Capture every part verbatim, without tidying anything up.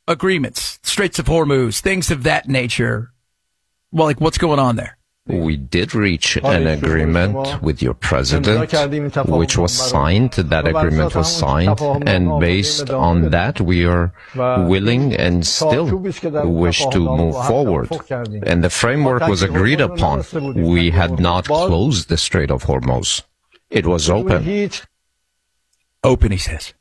agreements, Straits of Hormuz, things of that nature. Well, like what's going on there? We did reach an agreement with your president, which was signed. That agreement was signed, and based on that, we are willing and still wish to move forward. And the framework was agreed upon. We had not closed the Strait of Hormuz. It was open. Open, he says.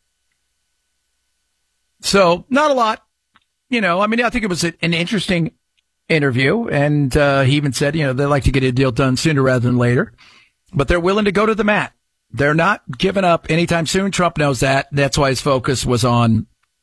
So, not a lot. You know, I mean, I think it was an interesting interview, and uh, he even said, you know, they like to get a deal done sooner rather than later, but they're willing to go to the mat. They're not giving up anytime soon. Trump knows that. That's why his focus was on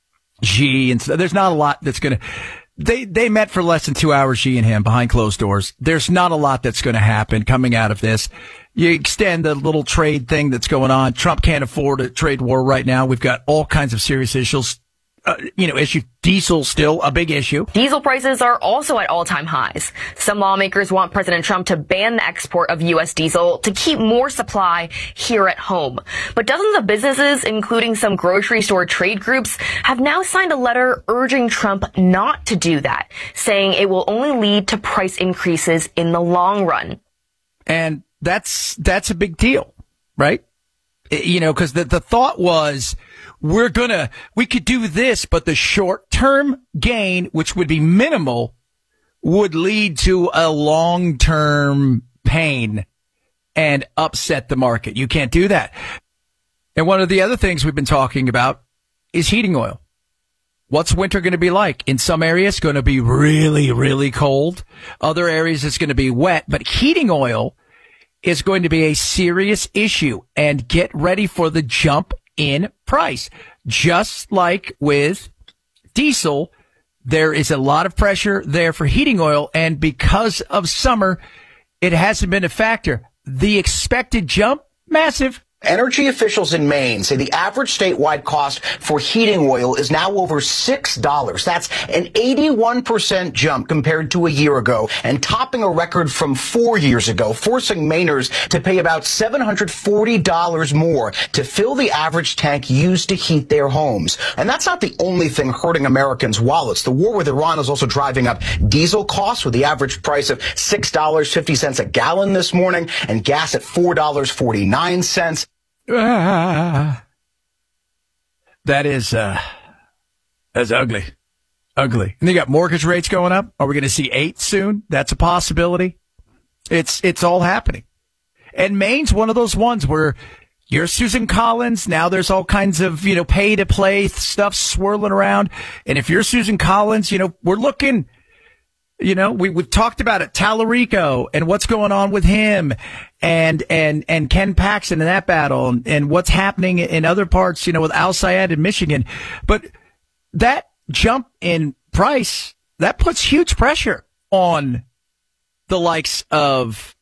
Xi, and so there's not a lot that's going to. They they met for less than two hours, Xi and him, behind closed doors. There's not a lot that's going to happen coming out of this. You extend the little trade thing that's going on. Trump can't afford a trade war right now. We've got all kinds of serious issues. Uh, you know, issue. Diesel still a big issue. Diesel prices are also at all-time highs. Some lawmakers want President Trump to ban the export of U S diesel to keep more supply here at home. But dozens of businesses, including some grocery store trade groups, have now signed a letter urging Trump not to do that, saying it will only lead to price increases in the long run. And that's that's a big deal, right? You know, because the, the thought was, we're going to, we could do this, but the short-term gain, which would be minimal, would lead to a long-term pain and upset the market. You can't do that. And one of the other things we've been talking about is heating oil. What's winter going to be like? In some areas, it's going to be really, really cold. Other areas, it's going to be wet. But heating oil is going to be a serious issue, and get ready for the jump in price. Just like with diesel, there is a lot of pressure there for heating oil, and because of summer, it hasn't been a factor. The expected jump, massive. Energy officials in Maine say the average statewide cost for heating oil is now over six dollars. That's an eighty-one percent jump compared to a year ago, and topping a record from four years ago, forcing Mainers to pay about seven hundred forty dollars more to fill the average tank used to heat their homes. And that's not the only thing hurting Americans' wallets. The war with Iran is also driving up diesel costs, with the average price of six dollars and fifty cents a gallon this morning, and gas at four dollars and forty-nine cents. Ah, that is, uh, that's ugly. Ugly. And you got mortgage rates going up. Are we going to see eight soon? That's a possibility. It's, it's all happening. And Maine's one of those ones where you're Susan Collins. Now there's all kinds of, you know, pay to play stuff swirling around. And if you're Susan Collins, you know, we're looking, you know, we, we've talked about it, Tallarico and what's going on with him, and, and, and Ken Paxton in that battle, and, and what's happening in other parts, you know, with Al Sayed in Michigan. But that jump in price, that puts huge pressure on the likes of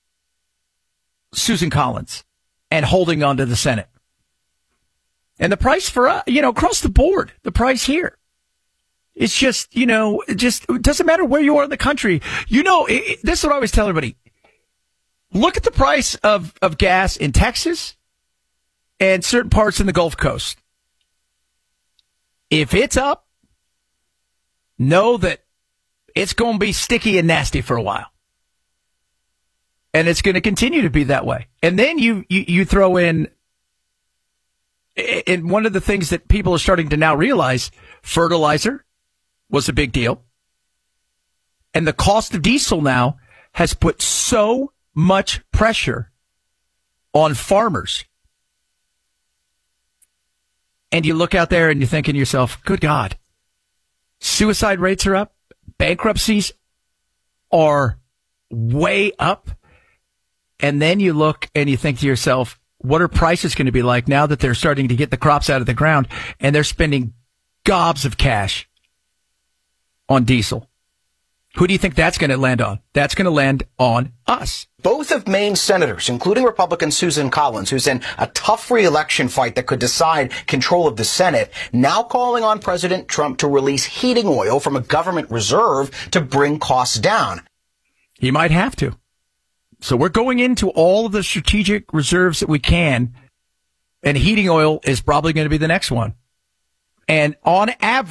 Susan Collins and holding on to the Senate. And the price for, uh, you know, across the board, the price here. It's just, you know, it just it doesn't matter where you are in the country. You know, it, it, this is what I always tell everybody. Look at the price of, of gas in Texas and certain parts in the Gulf Coast. If it's up, know that it's going to be sticky and nasty for a while. And it's going to continue to be that way. And then you, you, you throw in, and one of the things that people are starting to now realize, fertilizer was a big deal. And the cost of diesel now has put so much pressure on farmers. And you look out there and you think to yourself, good God, suicide rates are up. Bankruptcies are way up. And then you look and you think to yourself, what are prices going to be like now that they're starting to get the crops out of the ground and they're spending gobs of cash on diesel? Who do you think that's going to land on? That's going to land on us. Both of Maine's senators, including Republican Susan Collins, who's in a tough re-election fight that could decide control of the Senate, now calling on President Trump to release heating oil from a government reserve to bring costs down. He might have to. So we're going into all of the strategic reserves that we can, and heating oil is probably going to be the next one. And on average,